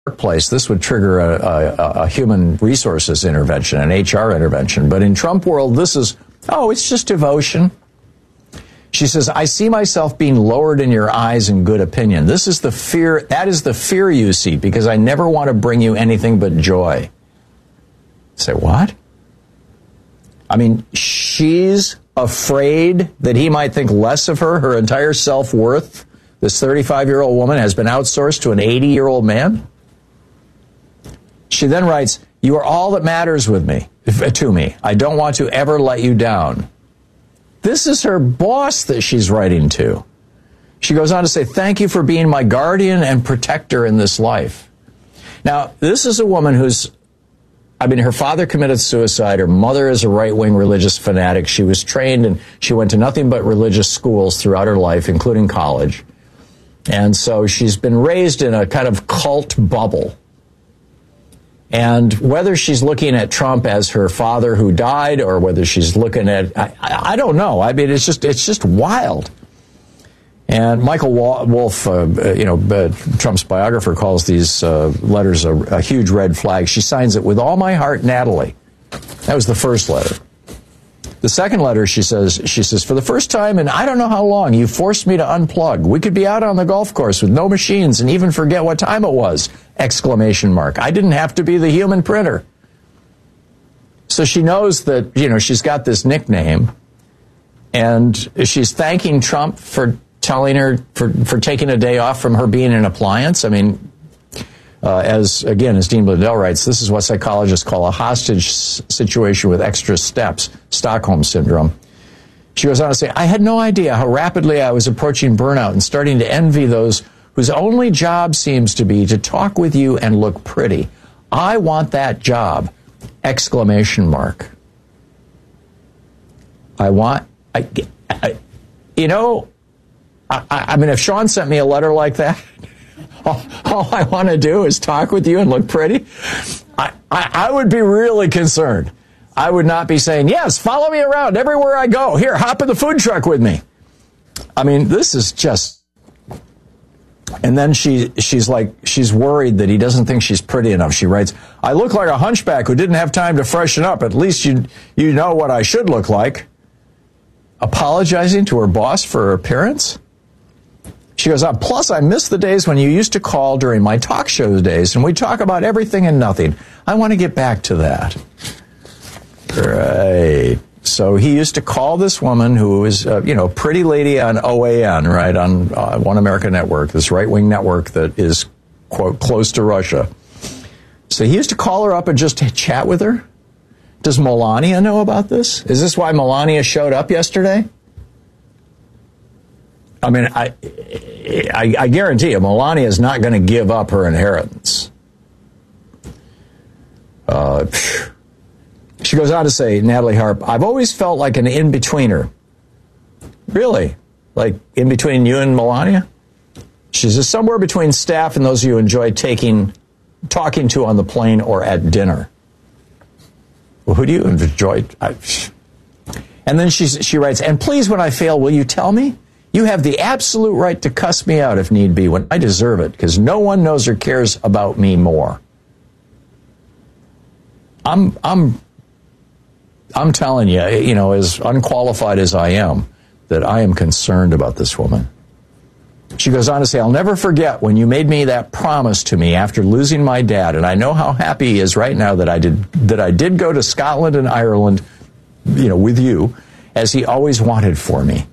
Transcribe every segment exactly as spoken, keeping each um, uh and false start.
workplace, this would trigger a, a, a human resources intervention, an H R intervention. But in Trump world, this is, oh, it's just devotion. She says, I see myself being lowered in your eyes in good opinion. This is the fear, that is the fear you see, because I never want to bring you anything but joy. Say, what? I mean, she's afraid that he might think less of her. Her entire self-worth, this thirty-five-year-old woman, has been outsourced to an eighty-year-old man. She then writes, you are all that matters with me, to me. I don't want to ever let you down. This is her boss that she's writing to. She goes on to say, thank you for being my guardian and protector in this life. Now, this is a woman who's, I mean, her father committed suicide. Her mother is a right-wing religious fanatic. She was trained and she went to nothing but religious schools throughout her life, including college. And so she's been raised in a kind of cult bubble. And whether she's looking at Trump as her father who died, or whether she's looking at, I, I don't know. I mean, it's just it's just wild. And Michael Wolff, uh, you know, uh, Trump's biographer, calls these uh, letters a, a huge red flag. She signs it with all my heart, Natalie. That was the first letter. The second letter, she says, she says, for the first time in I don't know how long, you forced me to unplug. We could be out on the golf course with no machines and even forget what time it was. Exclamation mark. I didn't have to be the human printer. So she knows that, you know, she's got this nickname, and she's thanking Trump for telling her, for, for taking a day off from her being an appliance. I mean, uh, as, again, as Dean Blundell writes, this is what psychologists call a hostage situation with extra steps, Stockholm Syndrome. She goes on to say, I had no idea how rapidly I was approaching burnout and starting to envy those whose only job seems to be to talk with you and look pretty. I want that job! Exclamation mark. I want, I, I, you know, I, I mean, if Sean sent me a letter like that, all, all I want to do is talk with you and look pretty, I, I, I would be really concerned. I would not be saying, yes, follow me around everywhere I go. Here, hop in the food truck with me. I mean, this is just... And then she she's like, she's worried that he doesn't think she's pretty enough. She writes, I look like a hunchback who didn't have time to freshen up. At least you you know what I should look like. Apologizing to her boss for her appearance? She goes on, plus I miss the days when you used to call during my talk show days and we talk about everything and nothing. I want to get back to that. Right. So he used to call this woman who was, uh, you know, pretty lady on O A N, right, on uh, One America Network, this right-wing network that is, quote, close to Russia. So he used to call her up and just chat with her. Does Melania know about this? Is this why Melania showed up yesterday? I mean, I, I, I guarantee you, Melania is not going to give up her inheritance. Uh, phew. She goes on to say, Natalie Harp, I've always felt like an in-betweener. Really? Like in between you and Melania? She says, somewhere between staff and those you enjoy taking, talking to on the plane or at dinner. Well, who do you enjoy? I, and then she, she writes, and please, when I fail, will you tell me? You have the absolute right to cuss me out if need be when I deserve it, because no one knows or cares about me more. I'm, I'm, I'm telling you, you know, as unqualified as I am, that I am concerned about this woman. She goes on to say, I'll never forget when you made me that promise to me after losing my dad, and I know how happy he is right now that I did that I did go to Scotland and Ireland, you know, with you, as he always wanted for me.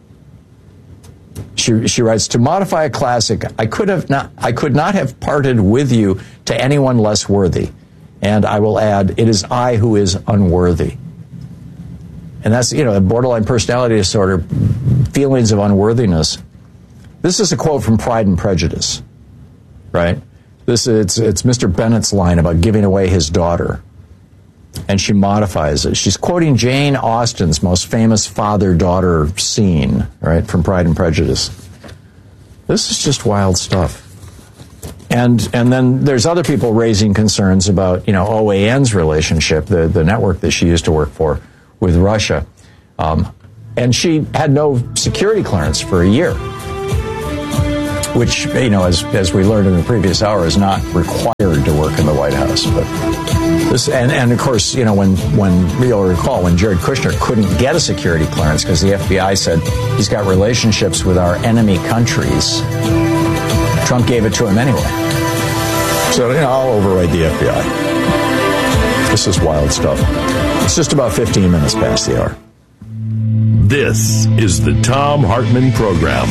She she writes, to modify a classic, I could have not I could not have parted with you to anyone less worthy. And I will add, it is I who is unworthy. And that's, you know, a borderline personality disorder, feelings of unworthiness. This is a quote from Pride and Prejudice, right? This it's it's Mister Bennett's line about giving away his daughter. And she modifies it. She's quoting Jane Austen's most famous father-daughter scene, right, from Pride and Prejudice. This is just wild stuff. And and then there's other people raising concerns about, you know, O A N's relationship, the, the network that she used to work for, with Russia. Um, and she had no security clearance for a year. which, you know, as as we learned in the previous hour, is not required to work in the White House. But this, and, and of course, you know, when, when you'll recall, when Jared Kushner couldn't get a security clearance because the F B I said he's got relationships with our enemy countries, Trump gave it to him anyway. So, you know, I'll override the F B I. This is wild stuff. It's just about fifteen minutes past the hour. This is the Thom Hartmann Program.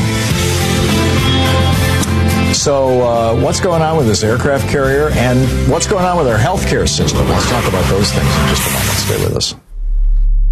So uh, what's going on with this aircraft carrier, and what's going on with our healthcare system? Let's talk about those things in just a moment. Stay with us.